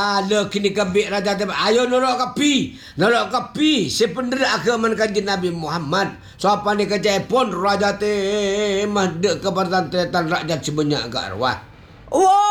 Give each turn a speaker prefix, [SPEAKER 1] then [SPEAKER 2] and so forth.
[SPEAKER 1] Ada kini kebik raja tebak. Ayo nolak kapi. Nolak kapi. Sebenarnya agama kanjeng Nabi Muhammad. Siapa ni kerja pun raja teh mah dek kebertantan rakyat sebanyak ke arwah.
[SPEAKER 2] Wah.